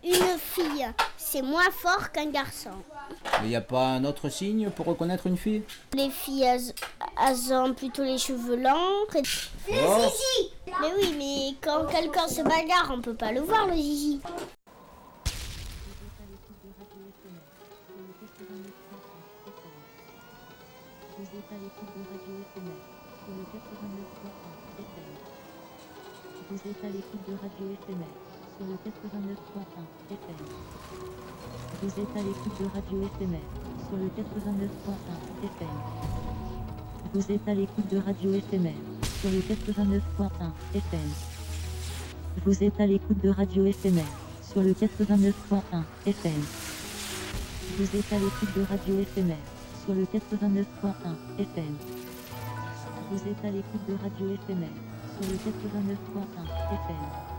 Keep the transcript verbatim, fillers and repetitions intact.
une fille, c'est moins fort qu'un garçon. Il n'y a pas un autre signe pour reconnaître une fille? Les filles, elles, elles ont plutôt les cheveux longs. Et... Oh. Le zizi. Mais oui, mais quand quelqu'un se bagarre, on peut pas le voir, le zizi. Vous êtes à l'écoute de Radio F M R sur le quatre-vingt-neuf point un F M. Vous êtes à l'écoute de Radio F M R sur le quatre-vingt-neuf point un F M. Vous êtes à l'écoute de Radio F M R sur le quatre-vingt-neuf point un F M. Vous êtes à l'écoute de Radio F M R sur le quatre-vingt-neuf point un F M. Vous êtes à l'écoute de Radio F M R sur le quatre-vingt-neuf point un F M. Vous êtes à l'écoute de Radio F M R sur le quatre-vingt-neuf point un F M. Vous êtes à l'écoute de Radio F M R sur le quatre-vingt-neuf point un F M.